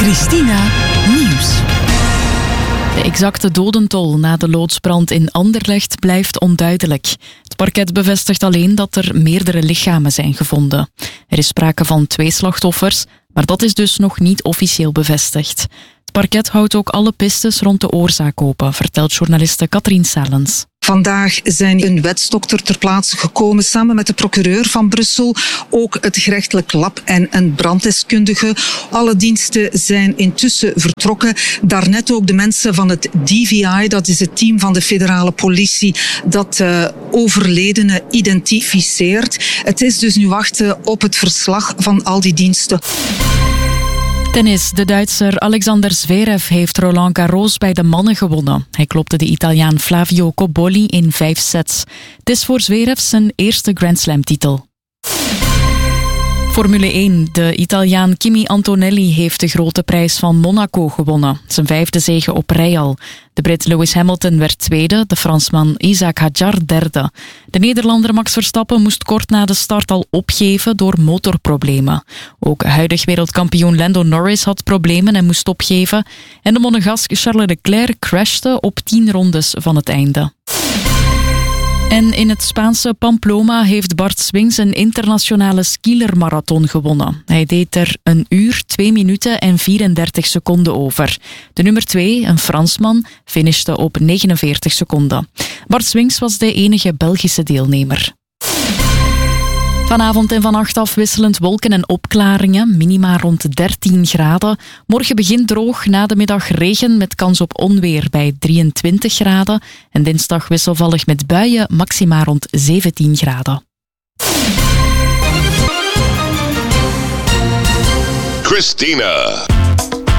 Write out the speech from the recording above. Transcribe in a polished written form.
Christina Nieuws. De exacte dodentol na de loodsbrand in Anderlecht blijft onduidelijk. Het parket bevestigt alleen dat er meerdere lichamen zijn gevonden. Er is sprake van 2 slachtoffers, maar dat is dus nog niet officieel bevestigd. Het parket houdt ook alle pistes rond de oorzaak open, vertelt journaliste Katrien Salens. Vandaag zijn een wetsdokter ter plaatse gekomen samen met de procureur van Brussel, ook het gerechtelijk lab en een branddeskundige. Alle diensten zijn intussen vertrokken. Daarnet ook de mensen van het DVI, dat is het team van de federale politie dat overledene identificeert. Het is dus nu wachten op het verslag van al die diensten. Tennis. De Duitser Alexander Zverev heeft Roland Garros bij de mannen gewonnen. Hij klopte de Italiaan Flavio Cobolli in 5 sets. Het is voor Zverev zijn eerste Grand Slam-titel. Formule 1. De Italiaan Kimi Antonelli heeft de grote prijs van Monaco gewonnen. Zijn 5e zege op rij al. De Brit Lewis Hamilton werd 2e, de Fransman Isaac Hadjar 3e. De Nederlander Max Verstappen moest kort na de start al opgeven door motorproblemen. Ook huidig wereldkampioen Lando Norris had problemen en moest opgeven. En de Monegask Charles Leclerc crashte op 10 rondes van het einde. En in het Spaanse Pamplona heeft Bart Swings een internationale skielermarathon gewonnen. Hij deed er 1 uur, 2 minuten en 34 seconden over. De nummer 2, een Fransman, finishte op 49 seconden. Bart Swings was de enige Belgische deelnemer. Vanavond en vannacht afwisselend wolken en opklaringen, minima rond 13 graden. Morgen begint droog, na de middag regen met kans op onweer bij 23 graden. En dinsdag wisselvallig met buien, maxima rond 17 graden. Christina.